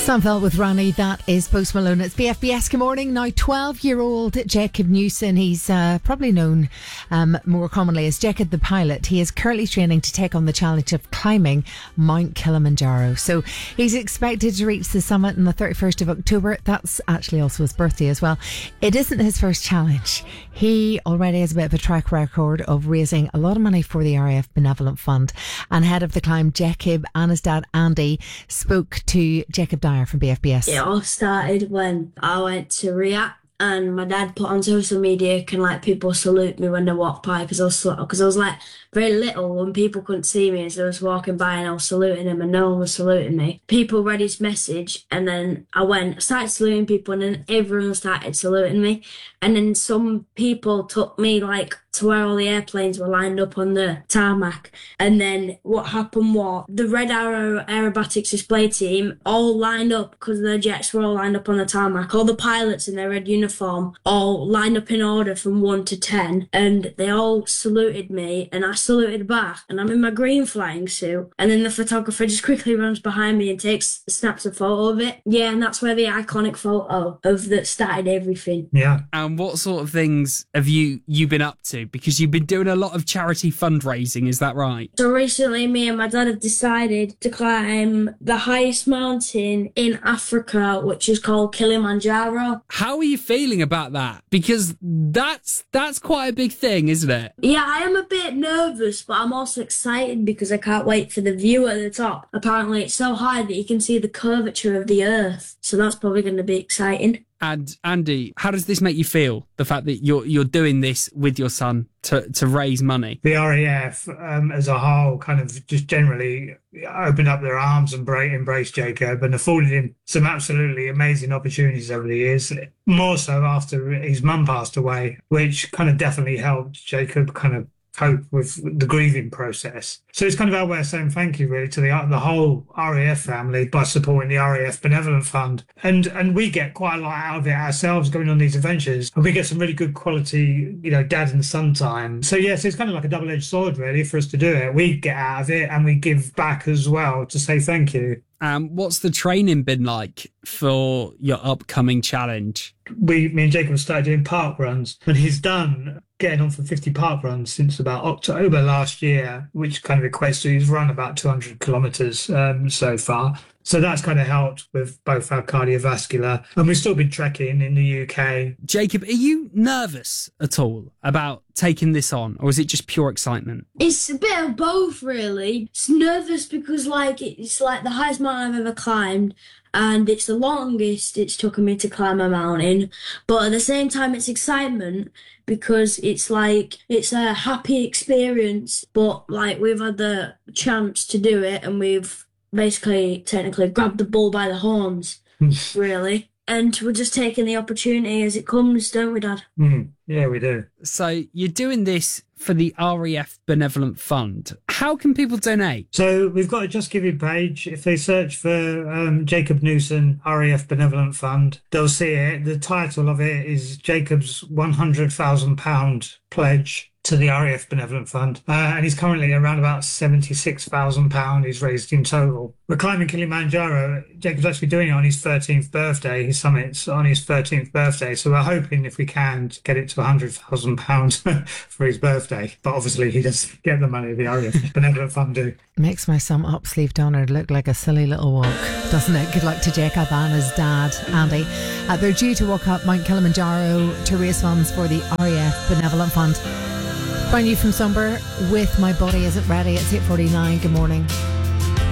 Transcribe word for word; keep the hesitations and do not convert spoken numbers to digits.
Samfeld with Rani, that is Post Malone. It's B F B S. Good morning. Now, twelve-year-old Jacob Newson, he's uh, probably known um, more commonly as Jacob the Pilot. He is currently training to take on the challenge of climbing Mount Kilimanjaro. So he's expected to reach the summit on the thirty-first of October. That's actually also his birthday as well. It isn't his first challenge. He already has a bit of a track record of raising a lot of money for the R A F Benevolent Fund. And head of the climb, Jacob and his dad, Andy, spoke to Jacob Dyer from B F B S. It all started when I went to Riyadh and my dad put on social media, can like people salute me when they walk by, because I was because I was like very little when people couldn't see me, so I was walking by and I was saluting them and no one was saluting me. People read his message and then I went, started saluting people and then everyone started saluting me, and then some people took me like to where all the airplanes were lined up on the tarmac, and then what happened was the Red Arrow Aerobatics display team all lined up because their jets were all lined up on the tarmac, all the pilots in their red uniform all lined up in order from one to ten, and they all saluted me and I saluted back, and I'm in my green flying suit, and then the photographer just quickly runs behind me and takes snaps a photo of it. Yeah, and that's where the iconic photo of that started everything. Yeah. And what sort of things have you you been up to? Because you've been doing a lot of charity fundraising, is that right? So recently me and my dad have decided to climb the highest mountain in Africa, which is called Kilimanjaro. How are you feeling about that? Because that's that's quite a big thing, isn't it? Yeah, I am a bit nervous, but I'm also excited because I can't wait for the view at the top. Apparently it's so high that you can see the curvature of the earth, so that's probably going to be exciting. And Andy, how does this make you feel? The fact that you're you're doing this with your son to to raise money. The R A F um, as a whole kind of just generally opened up their arms and bra- embraced Jacob and afforded him some absolutely amazing opportunities over the years. More so after his mum passed away, which kind of definitely helped Jacob kind of cope with the grieving process. So it's kind of our way of saying thank you really to the the whole R A F family by supporting the R A F Benevolent Fund. And and we get quite a lot out of it ourselves going on these adventures, and we get some really good quality, you know, dad and son time. So yes, it's kind of like a double-edged sword really for us to do it. We get out of it and we give back as well to say thank you. Um, what's the training been like for your upcoming challenge? We, me and Jacob started doing park runs, and he's done getting on for fifty park runs since about October last year, which kind of equates to he's run about two hundred kilometres um, so far. So that's kind of helped with both our cardiovascular, and we've still been trekking in the U K. Jacob, are you nervous at all about taking this on, or is it just pure excitement? It's a bit of both, really. It's nervous because, like, it's like the highest mountain I've ever climbed, and it's the longest it's taken me to climb a mountain. But at the same time, it's excitement because it's like, it's a happy experience, but, like, we've had the chance to do it, and we've basically, technically, grabbed the bull by the horns, really. And we're just taking the opportunity as it comes, don't we, Dad? Mm, yeah, we do. So you're doing this for the R A F Benevolent Fund. How can people donate? So we've got a Just Giving page. If they search for um, Jacob Newson, R A F Benevolent Fund, they'll see it. The title of it is Jacob's one hundred thousand pounds pledge to the R A F Benevolent Fund, uh, and he's currently around about seventy-six thousand pounds he's raised in total. We're climbing Kilimanjaro. Jacob's actually doing it on his thirteenth birthday. His summit's on his thirteenth birthday, so we're hoping, if we can, to get it to one hundred thousand pounds for his birthday. But obviously he doesn't get the money the R A F Benevolent Fund do. Makes my sum up sleeve donor look like a silly little walk, doesn't it? Good luck to Jacob and his dad, Andy. Uh, they're due to walk up Mount Kilimanjaro to raise funds for the R A F Benevolent Fund. Brand new from Somber with My Body Isn't Ready. It's eight forty-nine. Good morning.